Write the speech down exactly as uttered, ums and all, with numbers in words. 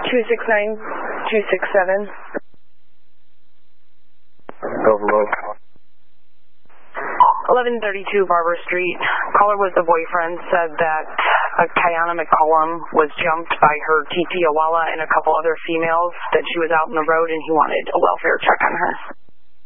two six nine, two six seven. Hello. eleven thirty-two Barber Street. Caller was the boyfriend, said that a Kiana McCollum was jumped by her Titi Awala and a couple other females, that she was out on the road and he wanted a welfare check on her.